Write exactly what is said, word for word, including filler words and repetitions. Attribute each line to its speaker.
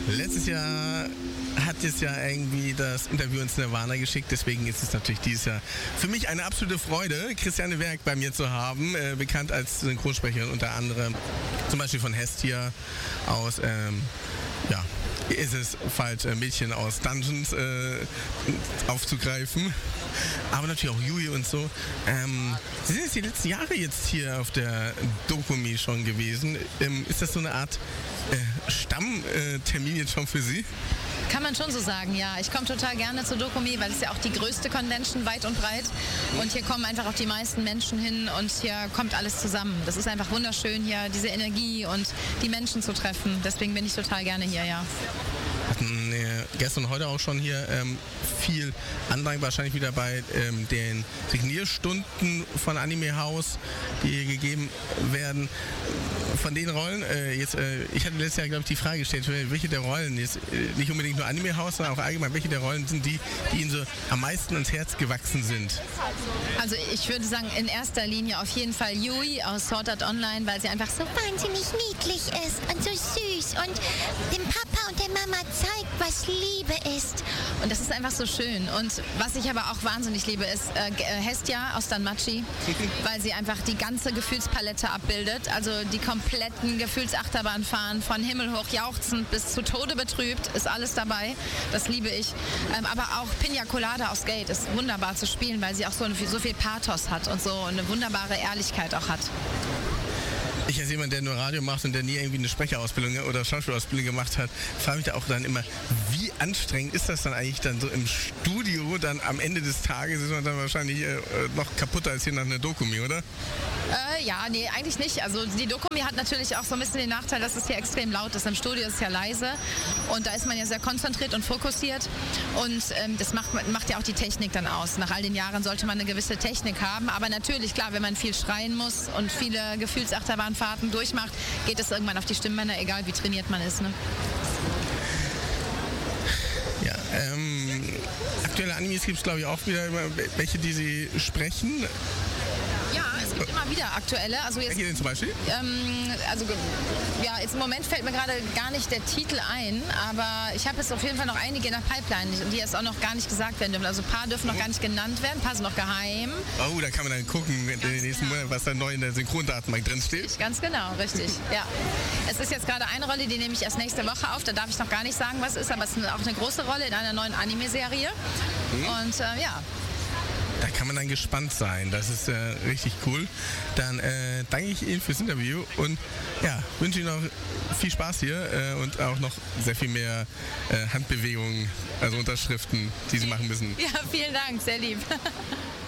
Speaker 1: Letztes Jahr hat es ja irgendwie das Interview ins Nirvana geschickt, deswegen ist es natürlich dieses Jahr für mich eine absolute Freude, Christiane Werk bei mir zu haben, äh, bekannt als Synchronsprecherin unter anderem, zum Beispiel von Hestia aus, ähm, ja, ist es falsch, äh, Mädchen aus Dungeons äh, aufzugreifen, aber natürlich auch Yui und so. Ähm, Sie sind jetzt die letzten Jahre jetzt hier auf der Dokumi schon gewesen. Ähm, ist das so eine Art äh, Stammtermin jetzt schon für Sie?
Speaker 2: Kann man schon so sagen, ja. Ich komme total gerne zur Dokumi, weil es ja auch die größte Convention weit und breit. Und hier kommen einfach auch die meisten Menschen hin und hier kommt alles zusammen. Das ist einfach wunderschön hier, diese Energie und die Menschen zu treffen. Deswegen bin ich total gerne hier, ja.
Speaker 1: Hatten äh, gestern und heute auch schon hier ähm, viel Andrang wahrscheinlich wieder bei ähm, den Signierstunden von Anime House, die hier gegeben werden. Von den Rollen, äh, jetzt, äh, ich hatte letztes Jahr, glaube ich, die Frage gestellt, welche der Rollen, jetzt äh, nicht unbedingt nur Anime House, sondern auch allgemein, welche der Rollen sind die, die Ihnen so am meisten ans Herz gewachsen sind?
Speaker 2: Also ich würde sagen, in erster Linie auf jeden Fall Yui aus Sword Art Online, weil sie einfach so wahnsinnig niedlich ist und so süß und dem Papa und der Mama zeigt, was Liebe ist. Und das ist einfach so schön. Und was ich aber auch wahnsinnig liebe, ist äh, Hestia aus Danmachi, weil sie einfach die ganze Gefühlspalette abbildet. Also die kompletten Gefühlsachterbahnfahren von himmelhoch jauchzend bis zu Tode betrübt, ist alles dabei. Das liebe ich. Ähm, aber auch Pina Colada aus Gate ist wunderbar zu spielen, weil sie auch so, eine, so viel Pathos hat und so eine wunderbare Ehrlichkeit auch hat.
Speaker 1: Ich als jemand, der nur Radio macht und der nie irgendwie eine Sprecherausbildung oder Schauspielausbildung gemacht hat, frage mich da auch dann immer, wie anstrengend ist das dann eigentlich dann so im Studio, dann am Ende des Tages ist man dann wahrscheinlich äh, noch kaputter als hier nach einer Dokumi, oder?
Speaker 2: Äh, ja, nee, eigentlich nicht. Also die Dokumi hat natürlich auch so ein bisschen den Nachteil, dass es hier extrem laut ist. Im Studio ist es ja leise und da ist man ja sehr konzentriert und fokussiert und ähm, das macht, macht ja auch die Technik dann aus. Nach all den Jahren sollte man eine gewisse Technik haben, aber natürlich, klar, wenn man viel schreien muss und viele Gefühlsachterbahnfahrten durchmacht, geht es irgendwann auf die Stimmbänder, egal wie trainiert man ist. Ne?
Speaker 1: Ja, ähm, aktuelle Animes gibt es, glaube ich, auch wieder welche, die Sie sprechen.
Speaker 2: Ja, es gibt immer wieder aktuelle. Also jetzt,
Speaker 1: welche denn zum Beispiel?
Speaker 2: Ähm, also ja, jetzt im Moment fällt mir gerade gar nicht der Titel ein, aber ich habe jetzt auf jeden Fall noch einige in der Pipeline, die jetzt auch noch gar nicht gesagt werden dürfen. Also ein paar dürfen noch gar nicht genannt werden, ein paar sind noch geheim.
Speaker 1: Oh, da kann man dann gucken in den nächsten
Speaker 2: genau.
Speaker 1: Monaten, was da neu in der Synchrondatenbank drin steht.
Speaker 2: Richtig, ganz genau, richtig. Ja. Es ist jetzt gerade eine Rolle, die nehme ich erst nächste Woche auf. Da darf ich noch gar nicht sagen, was es ist, aber es ist auch eine große Rolle in einer neuen Anime-Serie. Mhm. Und äh, ja.
Speaker 1: Da kann man dann gespannt sein. Das ist äh, richtig cool. Dann äh, danke ich Ihnen fürs Interview und ja, wünsche Ihnen noch viel Spaß hier äh, und auch noch sehr viel mehr äh, Handbewegungen, also Unterschriften, die Sie machen müssen.
Speaker 2: Ja, vielen Dank, sehr lieb.